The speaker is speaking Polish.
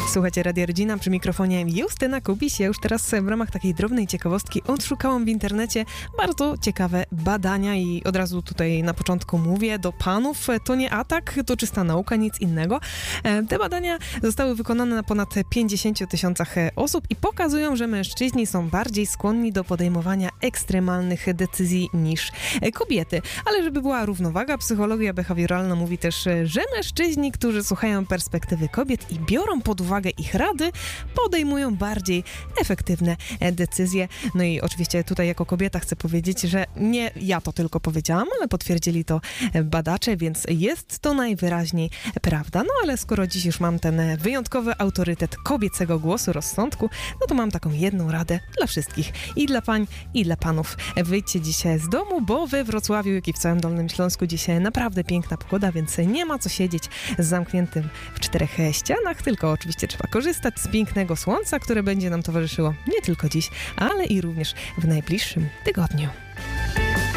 Słuchajcie Radia Rodzina, przy mikrofonie Justyna Kubiś. Ja już teraz w ramach takiej drobnej ciekawostki odszukałam w internecie bardzo ciekawe badania i od razu tutaj na początku mówię do panów, to nie atak, to czysta nauka, nic innego. Te badania zostały wykonane na ponad 50 000 osób i pokazują, że mężczyźni są bardziej skłonni do podejmowania ekstremalnych decyzji niż kobiety. Ale żeby była równowaga, psychologia behawioralna mówi też, że mężczyźni, którzy słuchają perspektywy kobiet i biorą pod uwagę ich rady, podejmują bardziej efektywne decyzje. No i oczywiście tutaj jako kobieta chcę powiedzieć, że nie ja to tylko powiedziałam, ale potwierdzili to badacze, więc jest to najwyraźniej prawda. No ale skoro dziś już mam ten wyjątkowy autorytet kobiecego głosu, rozsądku, no to mam taką jedną radę dla wszystkich. I dla pań, i dla panów. Wyjdźcie dzisiaj z domu, bo we Wrocławiu, jak i w całym Dolnym Śląsku dzisiaj naprawdę piękna pogoda, więc nie ma co siedzieć z zamkniętym w czterech ścianach, tylko oczywiście trzeba korzystać z pięknego słońca, które będzie nam towarzyszyło nie tylko dziś, ale i również w najbliższym tygodniu.